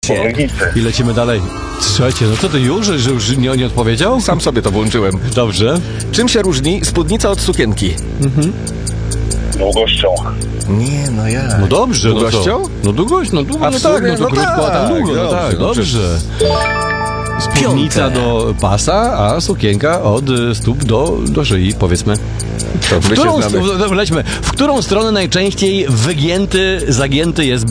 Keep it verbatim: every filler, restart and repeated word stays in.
Słuchajcie. I lecimy dalej. Słuchajcie, no co ty już, że już nie, nie odpowiedział? Sam sobie to włączyłem. Dobrze. Czym się różni spódnica od sukienki? Długością. Nie, no ja. No dobrze, no Długością? co? No długość, no długo, A w no tak, sumie, no to no krótko, a tam tak, długo, no dobrze, tak, no dobrze. Spódnica Piąte. do pasa, a sukienka od y, stóp do, do szyi, powiedzmy. To W my się którą, znamy. st- lećmy. W którą stronę najczęściej wygięty, zagięty jest